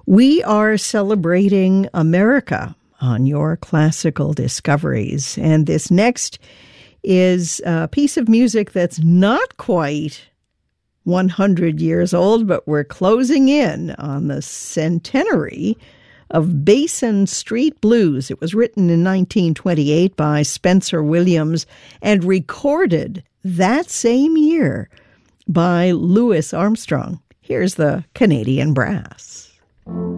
We are celebrating America on your classical discoveries. And this next is a piece of music that's not quite 100 years old, but we're closing in on the centenary of Basin Street Blues. It was written in 1928 by Spencer Williams and recorded that same year by Louis Armstrong. Here's the Canadian Brass.